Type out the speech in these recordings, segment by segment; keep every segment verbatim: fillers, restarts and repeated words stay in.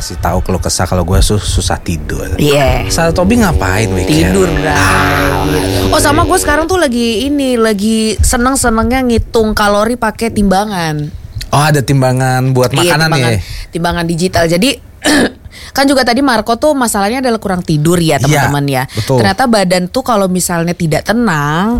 kasih tahu kalau kesah kalau gue sus- susah tidur. Iya. Yeah. Saat Tobi ngapain weekend? Tidur dah. Ah, oh sama gue sekarang tuh lagi ini lagi seneng-senengnya ngitung kalori pakai timbangan. Oh ada timbangan buat Iya, makanan timbangan, ya? Timbangan digital. Jadi kan juga tadi Marco tuh masalahnya adalah kurang tidur ya teman-teman ya. Betul. Ternyata badan tuh kalau misalnya tidak tenang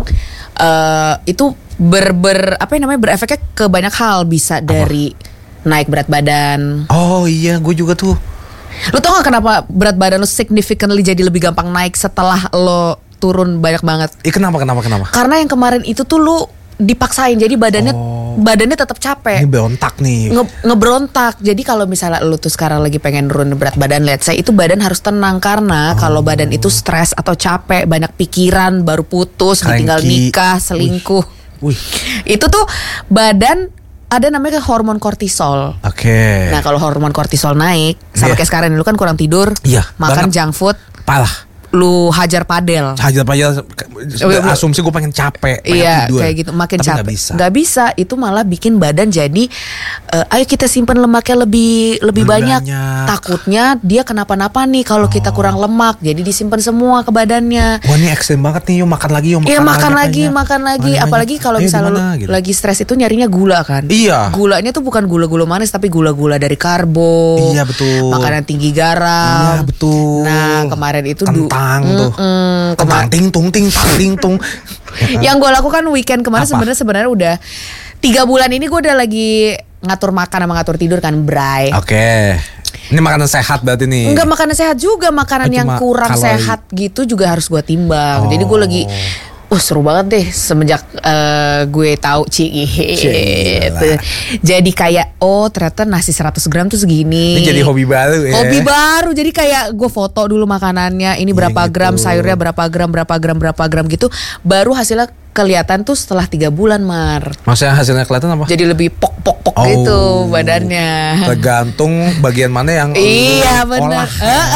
uh, itu ber, ber apa namanya berefeknya ke banyak hal, bisa dari apa? Naik berat badan. Oh iya, gue juga tuh. Lo tau gak kenapa berat badan lo significantly jadi lebih gampang naik setelah lo turun banyak banget? Ih kenapa kenapa kenapa? Karena yang kemarin itu tuh lo dipaksain, jadi badannya oh. badannya tetap capek. Ini berontak nih. Nge, ngeberontak. Jadi kalau misalnya lu tuh sekarang lagi pengen turun berat badan, let's say itu badan harus tenang karena oh. kalau badan itu stres atau capek, banyak pikiran, baru putus, Cranky. ditinggal nikah, selingkuh. Wih. Itu tuh badan ada namanya hormon kortisol. Oke. Okay. Nah kalau hormon kortisol naik, sama yeah. kayak sekarang lu kan kurang tidur, yeah, makan banget. junk food, parah. Lu hajar padel. Hajar padel. Asumsi gue pengen capek, pengen iya, tidur. Kayak gitu, makin tapi capek. Gak bisa. Gak bisa, itu malah bikin badan jadi uh, ayo kita simpan lemaknya lebih lebih banyak. banyak. Takutnya dia kenapa-napa nih kalau oh. kita kurang lemak, jadi disimpan semua ke badannya. Wah ini ekstrem banget nih, yuk makan lagi, yuk makan, iya, makan lagi, lagi makan lagi. Makan apalagi kalau misalnya gitu. Lagi stres itu nyarinya gula kan. Iya. Gulanya tuh bukan gula-gula manis, tapi gula-gula dari karbo. Iya betul. Makanan tinggi garam. Iya betul. Nah kemarin itu kentang du- tuh. Mm-mm. Kentang ting tung ting tang ting tung. Yang gue lakukan weekend kemarin sebenarnya sebenarnya udah tiga bulan ini gue udah lagi ngatur makan sama ngatur tidur kan, Bray. Oke. Okay. Ini makanan sehat berarti nih. Enggak makanan sehat juga, makanan oh, yang kurang kalori. Sehat gitu juga harus gue timbang. Oh. Jadi gue lagi Uh seru banget deh semenjak uh, gue tahu Ci gitu. Jadi kayak oh ternyata nasi seratus gram tuh segini. Ini jadi hobi baru ya. Hobi baru. Jadi kayak gue foto dulu makanannya. Ini berapa ya, gram, gitu. Sayurnya berapa gram, berapa gram, berapa gram gitu. Baru hasilnya kelihatan tuh setelah tiga bulan, Mar. Maksudnya hasilnya kelihatan apa? Jadi lebih pok-pok-pok oh, gitu badannya. Tergantung bagian mana yang iya benar.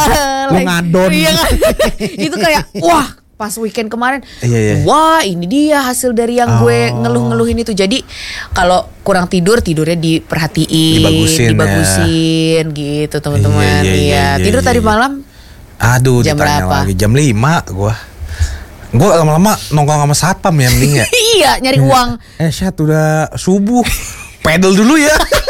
Lu ngadon. Iya, itu kayak wah. Pas weekend kemarin, iya, iya. wah ini dia hasil dari yang oh. gue ngeluh-ngeluhin itu. Jadi kalau kurang tidur, tidurnya diperhatiin, dibagusin, dibagusin ya. Gitu teman-teman. Iya, iya, iya, iya, iya, tidur iya. tadi malam. Aduh, jam ditanya berapa? Lagi jam lima gue. Gue lama-lama nongkrong sama satpam ya mending ya. Iya, nyari uang. Eh, Syat udah subuh. Pedal dulu ya.